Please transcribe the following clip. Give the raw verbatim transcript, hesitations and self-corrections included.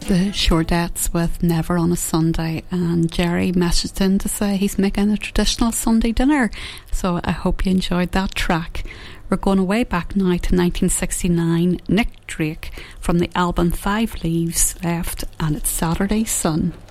the Shoredettes with Never on a Sunday, and Jerry messaged in to say he's making a traditional Sunday dinner, so I hope you enjoyed that track. We're going way back now to nineteen sixty-nine. Nick Drake from the album Five Leaves Left, and it's Saturday Sun.